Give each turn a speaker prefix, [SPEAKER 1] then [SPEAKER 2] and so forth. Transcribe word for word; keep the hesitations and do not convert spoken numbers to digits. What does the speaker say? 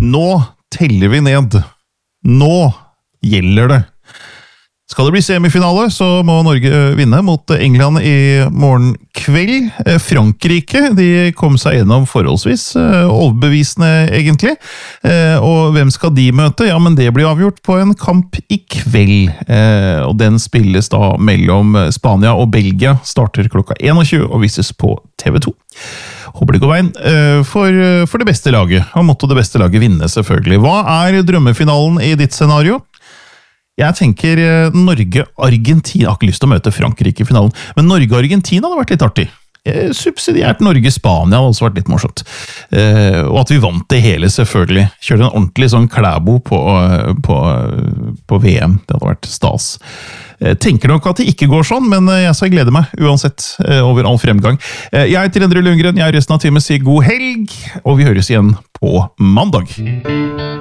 [SPEAKER 1] Nå teller vi ned. Nå gjelder det. Skal det bli semifinale, så må Norge vinne mot England i morgen kveld. Frankrike, de kom seg gjennom forholdsvis overbevisende egentlig. Og hvem skal de møte? Ja, men det blir avgjort på en kamp i kveld. Og den spilles da mellom Spania og Belgia. Starter klokka tjueen og vises på T V to. Håper det går veien for, for det beste laget. Og måtte det beste laget vinne, selvfølgelig. Hva er drømmefinalen i ditt scenario? Jeg tenker Norge-Argentina. Jeg har ikke lyst til å møte Frankrike i finalen, men Norge-Argentina hadde vært litt artig. Subsidiært Norge-Spania hadde også vært litt morsomt. Og at vi vant det hele, selvfølgelig. Kjørte en ordentlig sånn klæbo på, på, på V M. Det hadde vært stas. Jeg tenker nok at det ikke går sånn, men jeg skal glede meg uansett over all fremgang. Jeg heter Endre Lundgren, jeg er resten av timen sier god helg, og vi høres igjen på mandag.